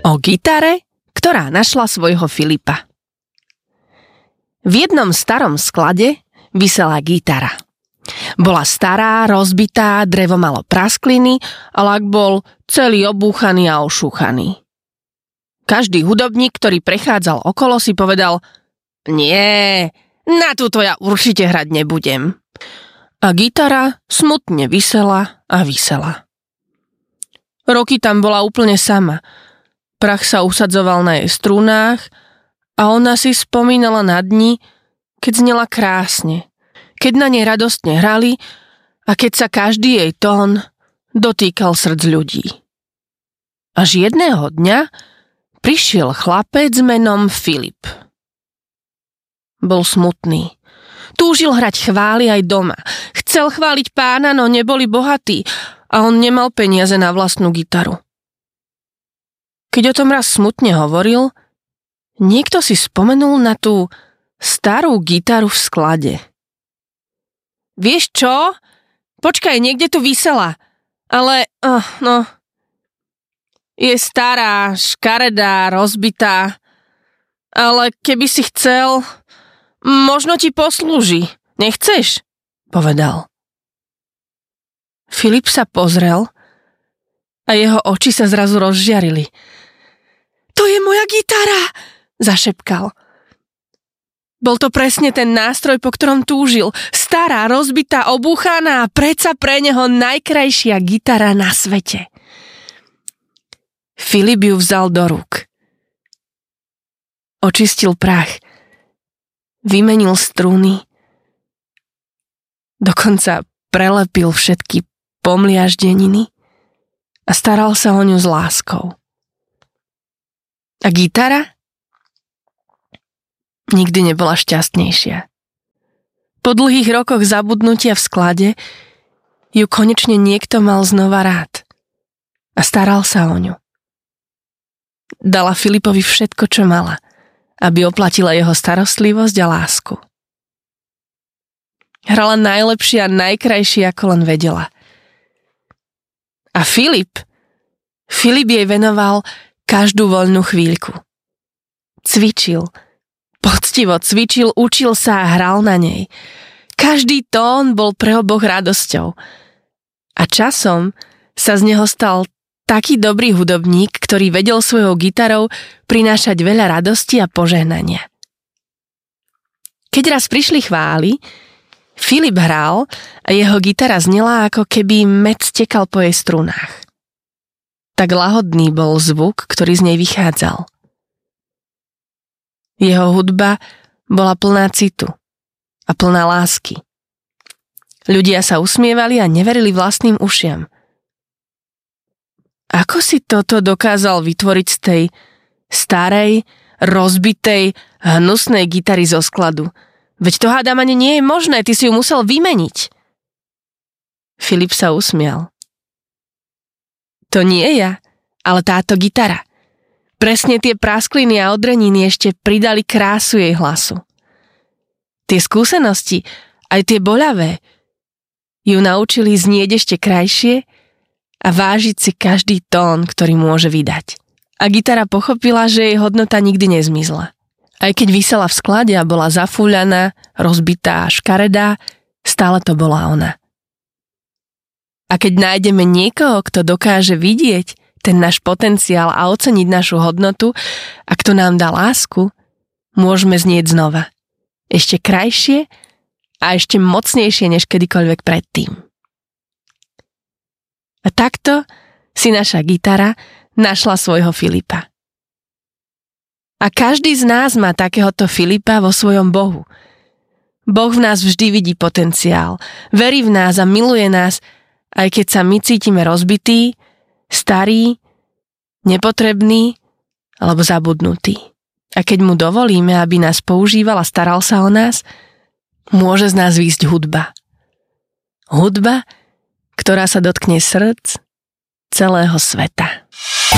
O gitare, ktorá našla svojho Filipa. V jednom starom sklade visela gitara. Bola stará, rozbitá, drevo malo praskliny, a lak bol celý obúchaný a ošúchaný. Každý hudobník, ktorý prechádzal okolo, si povedal: Nie, na túto ja určite hrať nebudem. A gitara smutne visela a visela. Roky tam bola úplne sama. Prach sa usadzoval na jej strunách a ona si spomínala na dni, keď znela krásne, keď na nej radostne hrali a keď sa každý jej tón dotýkal srdc ľudí. Až jedného dňa prišiel chlapec menom Filip. Bol smutný. Túžil hrať chvály aj doma. Chcel chváliť Pána, no neboli bohatí a on nemal peniaze na vlastnú gitaru. Keď o tom raz smutne hovoril, niekto si spomenul na tú starú gitaru v sklade. Vieš čo? Počkaj, niekde tu visela. Ale, je stará, škaredá, rozbitá. Ale keby si chcel, možno ti poslúži. Nechceš? Povedal. Filip sa pozrel a jeho oči sa zrazu rozžiarili. To je moja gitara, zašepkal. Bol to presne ten nástroj, po ktorom túžil. Stará, rozbitá, obúchaná a predsa pre neho najkrajšia gitara na svete. Filip ju vzal do rúk. Očistil prach. Vymenil struny. Dokonca prelepil všetky pomliaždeniny a staral sa o ňu s láskou. A gitara nikdy nebola šťastnejšia. Po dlhých rokoch zabudnutia v sklade ju konečne niekto mal znova rád a staral sa o ňu. Dala Filipovi všetko, čo mala, aby oplatila jeho starostlivosť a lásku. Hrala najlepšie a najkrajšie, ako len vedela. A Filip jej venoval každú voľnú chvíľku. Cvičil, poctivo cvičil, učil sa a hral na nej. Každý tón bol pre oboch radosťou. A časom sa z neho stal taký dobrý hudobník, ktorý vedel svojou gitarou prinášať veľa radosti a požehnania. Keď raz prišli chvály, Filip hral a jeho gitara znela, ako keby med stekal po jej strunách. Tak lahodný bol zvuk, ktorý z nej vychádzal. Jeho hudba bola plná citu a plná lásky. Ľudia sa usmievali a neverili vlastným ušiam. Ako si toto dokázal vytvoriť z tej starej, rozbitej, hnusnej gitary zo skladu? Veď to hádam ani nie je možné, ty si ju musel vymeniť. Filip sa usmial. To nie ja, ale táto gitara. Presne tie praskliny a odreniny ešte pridali krásu jej hlasu. Tie skúsenosti, aj tie boľavé, ju naučili znieť ešte krajšie a vážiť si každý tón, ktorý môže vydať. A gitara pochopila, že jej hodnota nikdy nezmizla. Aj keď visela v sklade a bola zafúľaná, rozbitá a škaredá, stále to bola ona. A keď nájdeme niekoho, kto dokáže vidieť ten náš potenciál a oceniť našu hodnotu a kto nám dá lásku, môžeme znieť znova. Ešte krajšie a ešte mocnejšie než kedykoľvek predtým. A takto si naša gitara našla svojho Filipa. A každý z nás má takéhoto Filipa vo svojom Bohu. Boh v nás vždy vidí potenciál, verí v nás a miluje nás, aj keď sa my cítime rozbití, starí, nepotrební alebo zabudnutí. A keď mu dovolíme, aby nás používal a staral sa o nás, môže z nás výjsť hudba. Hudba, ktorá sa dotkne srdc celého sveta.